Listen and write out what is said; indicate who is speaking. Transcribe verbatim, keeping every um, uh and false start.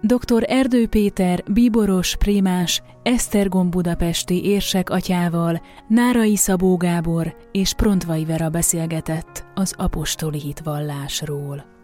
Speaker 1: doktor Erdő Péter bíboros prémás Esztergom budapesti érsek atyával, Nárai Szabó Gábor és Prontvai Vera beszélgetett az apostoli hitvallásról.